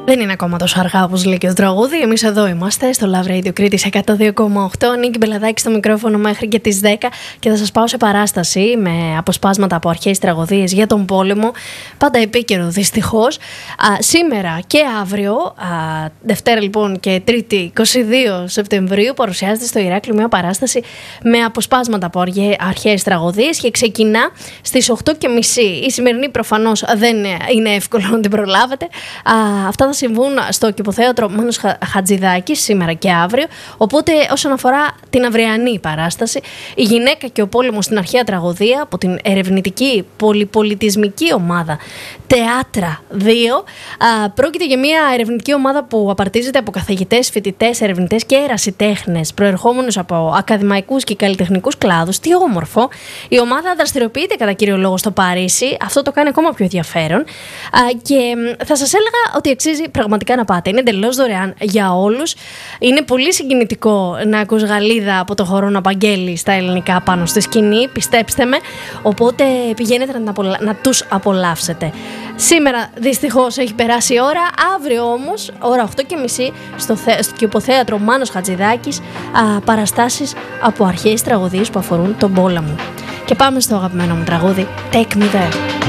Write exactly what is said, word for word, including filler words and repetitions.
Δεν είναι ακόμα τόσο αργά όπως λέει και το τραγούδι. Εμείς εδώ είμαστε στο Love Radio Κρήτης εκατόν δύο κόμμα οκτώ. Νίκη Μπελαδάκη στο μικρόφωνο μέχρι και τις δέκα και θα σας πάω σε παράσταση με αποσπάσματα από αρχαίες τραγωδίες για τον πόλεμο. Πάντα επίκαιρο δυστυχώς. Α, σήμερα και αύριο, α, Δευτέρα λοιπόν και Τρίτη είκοσι δύο Σεπτεμβρίου, παρουσιάζεται στο Ηράκλειο μια παράσταση με αποσπάσματα από αρχαίες τραγωδίες και ξεκινά στις οκτώ και μισή. Η σημερινή προφανώς δεν είναι εύκολο να την προλάβετε. Α, αυτά θα συμβούν στο Κηποθέατρο Μάνος Χατζηδάκης σήμερα και αύριο. Οπότε, όσον αφορά την αυριανή παράσταση, η γυναίκα και ο πόλεμος στην αρχαία τραγωδία από την ερευνητική πολυπολιτισμική ομάδα Teatra δύο, α, πρόκειται για μια ερευνητική ομάδα που απαρτίζεται από καθηγητές, φοιτητές, ερευνητές και ερασιτέχνες προερχόμενους από ακαδημαϊκούς και καλλιτεχνικούς κλάδους. Τι όμορφο! Η ομάδα δραστηριοποιείται κατά κύριο λόγο στο Παρίσι. Αυτό το κάνει ακόμα πιο ενδιαφέρον. Α, και θα σας έλεγα ότι αξίζει πραγματικά να πάτε. Είναι εντελώς δωρεάν για όλους. Είναι πολύ συγκινητικό να ακούς Γαλλίδα από το χορό να απαγγέλει στα ελληνικά πάνω στη σκηνή, πιστέψτε με. Οπότε πηγαίνετε να, απολα... να τους απολαύσετε. Σήμερα δυστυχώς έχει περάσει η ώρα. Αύριο όμως, ώρα οκτώ και μισή, στο, θε... στο Κηποθέατρο Μάνος Χατζηδάκης, α, παραστάσεις από αρχαίες τραγωδίες που αφορούν τον πόλεμο. Και πάμε στο αγαπημένο μου τραγούδι Take Me There.